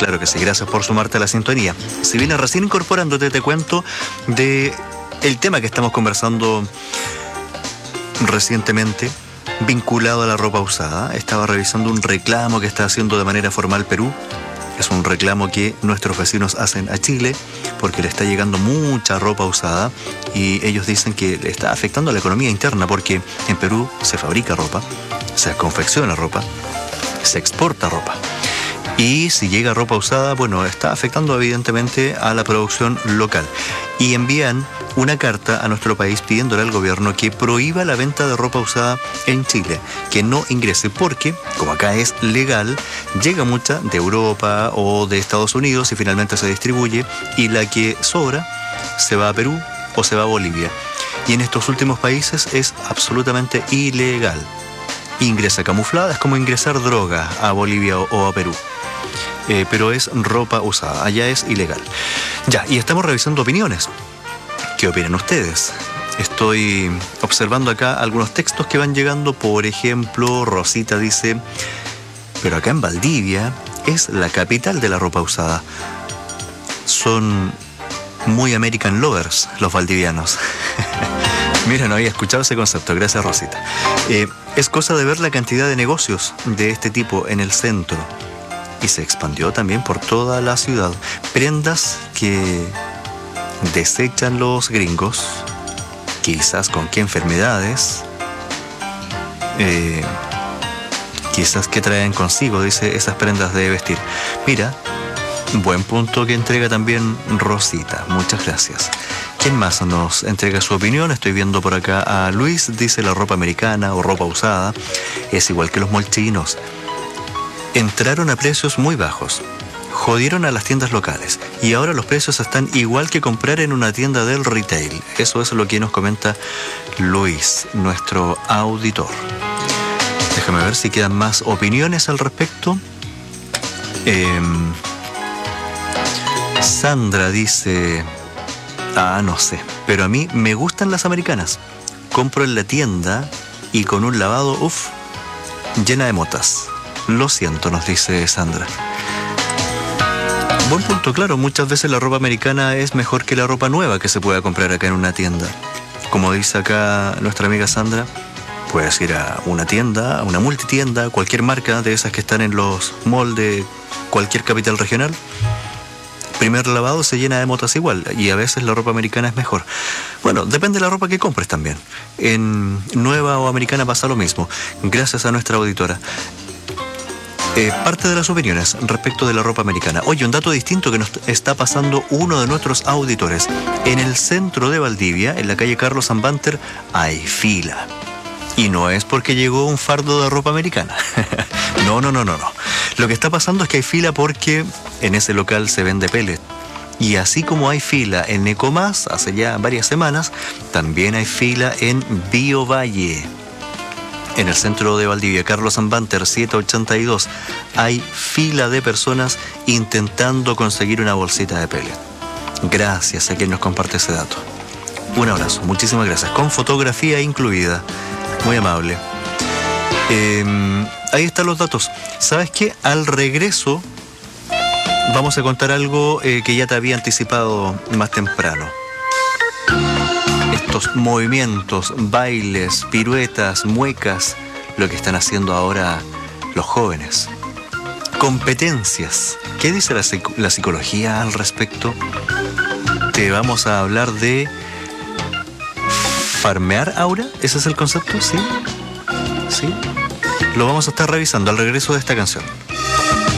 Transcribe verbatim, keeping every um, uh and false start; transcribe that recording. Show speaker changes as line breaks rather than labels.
Claro que sí, gracias por sumarte a la sintonía. Si vienes recién incorporándote, te cuento de el tema que estamos conversando recientemente, vinculado a la ropa usada. Estaba revisando un reclamo que está haciendo de manera formal Perú. Es un reclamo que nuestros vecinos hacen a Chile porque le está llegando mucha ropa usada y ellos dicen que le está afectando a la economía interna porque en Perú se fabrica ropa, se confecciona ropa, se exporta ropa. Y si llega ropa usada, bueno, está afectando evidentemente a la producción local. Y envían una carta a nuestro país pidiéndole al gobierno que prohíba la venta de ropa usada en Chile, que no ingrese, porque, como acá es legal, llega mucha de Europa o de Estados Unidos y finalmente se distribuye, y la que sobra se va a Perú o se va a Bolivia. Y en estos últimos países es absolutamente ilegal. Ingresa camuflada, es como ingresar droga a Bolivia o, o a Perú. Eh, pero es ropa usada, allá es ilegal. Ya, y estamos revisando opiniones. ¿Qué opinan ustedes? Estoy observando acá algunos textos que van llegando. Por ejemplo, Rosita dice: pero acá en Valdivia es la capital de la ropa usada. Son muy American lovers los valdivianos. Mira, no había escuchado ese concepto. Gracias, Rosita. Eh, es cosa de ver la cantidad de negocios de este tipo en el centro. Y se expandió también por toda la ciudad. Prendas que desechan los gringos, quizás con qué enfermedades, eh, quizás qué traen consigo, dice, esas prendas de vestir. Mira, buen punto que entrega también Rosita. Muchas gracias. ¿Quién más nos entrega su opinión? Estoy viendo por acá a Luis. Dice: la ropa americana o ropa usada es igual que los molchinos. Entraron a precios muy bajos, jodieron a las tiendas locales y ahora los precios están igual que comprar en una tienda del retail. Eso es lo que nos comenta Luis, nuestro auditor. Déjame ver si quedan más opiniones al respecto. Eh, Sandra dice: ah, no sé, pero a mí me gustan las americanas. Compro en la tienda y con un lavado, uff, llena de motas. Lo siento, nos dice Sandra. Buen punto, claro. Muchas veces la ropa americana es mejor que la ropa nueva que se pueda comprar acá en una tienda. Como dice acá nuestra amiga Sandra, puedes ir a una tienda, a una multitienda, cualquier marca de esas que están en los malls de cualquier capital regional. Primer lavado se llena de motas igual, y a veces la ropa americana es mejor. Bueno, depende de la ropa que compres también. En nueva o americana pasa lo mismo. Gracias a nuestra auditora. Eh, parte de las opiniones respecto de la ropa americana. Oye, un dato distinto que nos está pasando uno de nuestros auditores. En el centro de Valdivia, en la calle Carlos Ambanter, hay fila. Y no es porque llegó un fardo de ropa americana. No, no, no, no, no. Lo que está pasando es que hay fila porque en ese local se vende pellet. Y así como hay fila en Ecomás hace ya varias semanas, también hay fila en Biovalle. En el centro de Valdivia, Carlos Ambanter setecientos ochenta y dos, hay fila de personas intentando conseguir una bolsita de pellet. Gracias a quien nos comparte ese dato. Un abrazo, muchísimas gracias. Con fotografía incluida. Muy amable. Eh, ahí están los datos. ¿Sabes qué? Al regreso vamos a contar algo eh, que ya te había anticipado más temprano. Estos movimientos, bailes, piruetas, muecas, lo que están haciendo ahora los jóvenes. Competencias. ¿Qué dice la, psic- la psicología al respecto? Te vamos a hablar de farmear aura. ¿Ese es el concepto? ¿Sí? ¿Sí? Lo vamos a estar revisando al regreso de esta canción.